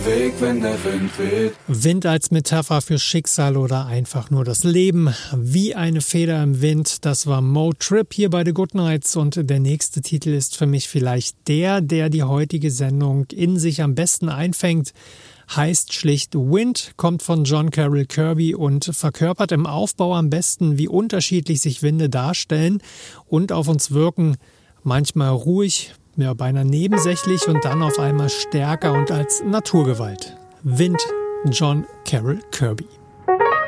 Weg, wenn der Wind weht. Wind als Metapher für Schicksal oder einfach nur das Leben. Wie eine Feder im Wind, das war Mo Tripp hier bei The Goodnights und der nächste Titel ist für mich vielleicht der die heutige Sendung in sich am besten einfängt. Heißt schlicht Wind, kommt von John Carroll Kirby und verkörpert im Aufbau am besten, wie unterschiedlich sich Winde darstellen und auf uns wirken. Manchmal ruhig, ja, beinahe nebensächlich und dann auf einmal stärker und als Naturgewalt. Wind, John Carroll Kirby.